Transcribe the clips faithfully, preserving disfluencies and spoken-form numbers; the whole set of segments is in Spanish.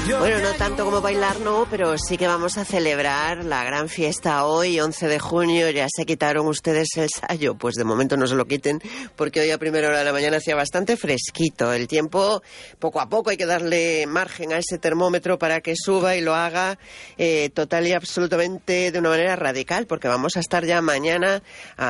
Bueno, no tanto como bailar, no, pero sí que vamos a celebrar la gran fiesta hoy, once de junio. Ya se quitaron ustedes el sayo, pues de momento no se lo quiten, porque hoy a primera hora de la mañana hacía bastante fresquito. El tiempo, poco a poco hay que darle margen a ese termómetro para que suba y lo haga eh, total y absolutamente de una manera radical, porque vamos a estar ya mañana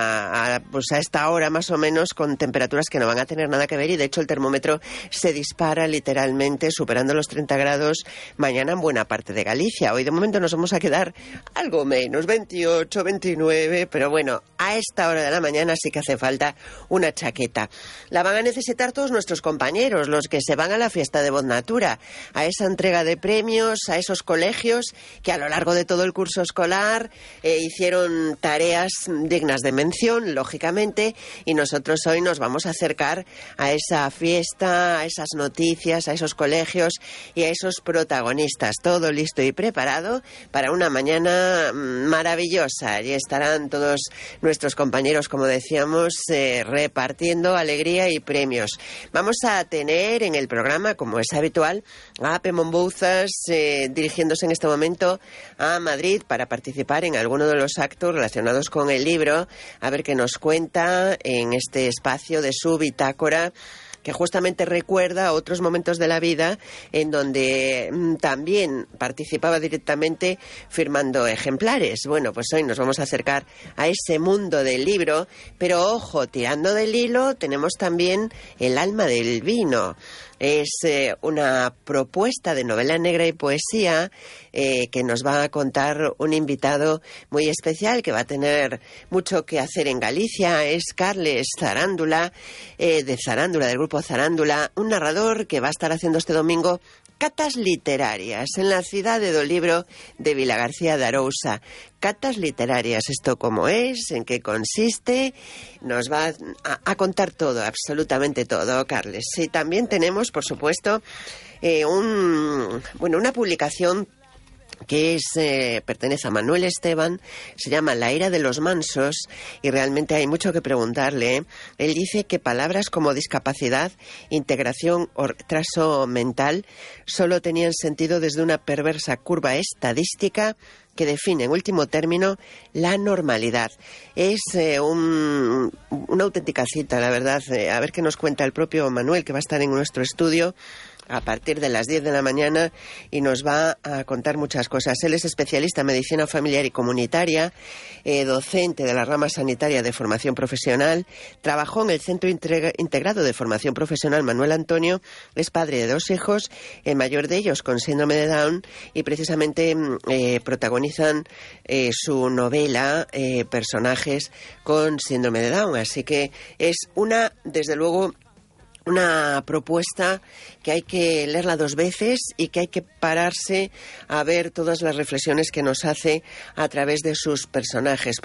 a, a, pues a esta hora más o menos con temperaturas que no van a tener nada que ver, y de hecho el termómetro se dispara literalmente superando los treinta grados mañana en buena parte de Galicia. Hoy de momento nos vamos a quedar algo menos, veintiocho, veintinueve, pero bueno, a esta hora de la mañana sí que hace falta una chaqueta. La van a necesitar todos nuestros compañeros, los que se van a la fiesta de Voz Natura, a esa entrega de premios, a esos colegios que a lo largo de todo el curso escolar eh, hicieron tareas dignas de mención, lógicamente, y nosotros hoy nos vamos a acercar a esa fiesta, a esas noticias, a esos colegios y a esos protagonistas. Todo listo y preparado para una mañana maravillosa. Allí estarán todos nuestros compañeros, como decíamos, eh, repartiendo alegría y premios. Vamos a tener en el programa, como es habitual, a Pemón Bouzas eh, dirigiéndose en este momento a Madrid para participar en alguno de los actos relacionados con el libro, a ver qué nos cuenta en este espacio de su bitácora, que justamente recuerda otros momentos de la vida en donde mmm, también participaba directamente firmando ejemplares. Bueno, pues hoy nos vamos a acercar a ese mundo del libro, pero ojo, tirando del hilo tenemos también el alma del vino. Es eh, una propuesta de novela negra y poesía eh, que nos va a contar un invitado muy especial que va a tener mucho que hacer en Galicia. Es Carles Zarándula, eh, de Zarándula, del grupo Zarándula, un narrador que va a estar haciendo este domingo catas literarias en la ciudad de Dolibro de Vilagarcía de Arousa. Catas literarias, ¿esto cómo es? ¿En qué consiste? Nos va a, a contar todo, absolutamente todo, Carles. Sí, también tenemos, por supuesto, eh, un, bueno, una publicación que es, eh, pertenece a Manuel Esteban, se llama La ira de los mansos, y realmente hay mucho que preguntarle, ¿eh? Él dice que palabras como discapacidad, integración o retraso mental solo tenían sentido desde una perversa curva estadística que define, en último término, la normalidad. Es eh, un, una auténtica cita, la verdad. Eh, a ver qué nos cuenta el propio Manuel, que va a estar en nuestro estudio a partir de las diez de la mañana y nos va a contar muchas cosas. Él es especialista en medicina familiar y comunitaria, eh, docente de la rama sanitaria de formación profesional, trabajó en el Centro Integrado de Formación Profesional Manuel Antonio, es padre de dos hijos, el mayor de ellos con síndrome de Down, y precisamente eh, protagonizan eh, su novela eh, personajes con síndrome de Down. Así que es una, desde luego, una propuesta que hay que leerla dos veces y que hay que pararse a ver todas las reflexiones que nos hace a través de sus personajes.